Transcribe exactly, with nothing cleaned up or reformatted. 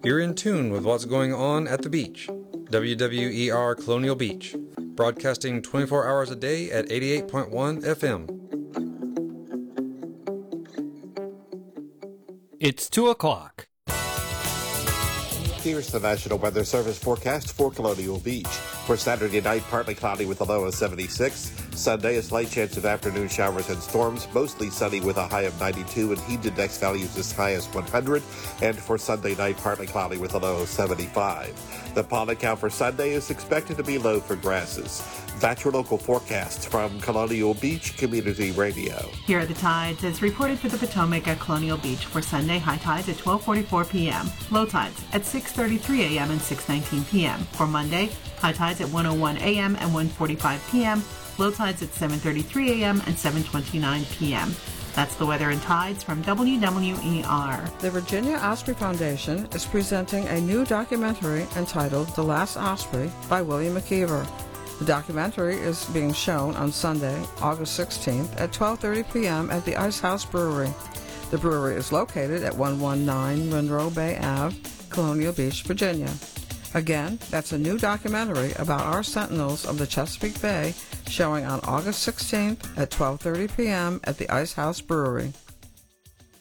You're in tune with what's going on at the beach. W W E R Colonial Beach, broadcasting twenty-four hours a day at eighty-eight point one F M. It's two o'clock. Here's the National Weather Service forecast for Colonial Beach. For Saturday night, partly cloudy with a low of seventy-six. Sunday, a slight chance of afternoon showers and storms, mostly sunny with a high of ninety-two and heat index values as high as one hundred. And for Sunday night, partly cloudy with a low of seventy-five. The pollen count for Sunday is expected to be low for grasses. That's your local forecast from Colonial Beach Community Radio. Here are the tides as reported for the Potomac at Colonial Beach. For Sunday, high tides at twelve forty-four p.m. Low tides at six thirty-three a.m. and six nineteen p.m. For Monday, high tides at one oh one a.m. and one forty-five p.m. Low tides at seven thirty-three a.m. and seven twenty-nine p.m. That's the weather and tides from W W E R. The Virginia Osprey Foundation is presenting a new documentary entitled The Last Osprey by William McKeever. The documentary is being shown on Sunday, August sixteenth at twelve thirty p.m. at the Ice House Brewery. The brewery is located at one nineteen Monroe Bay Avenue, Colonial Beach, Virginia. Again, that's a new documentary about our Sentinels of the Chesapeake Bay, showing on August sixteenth at twelve thirty p.m. at the Ice House Brewery.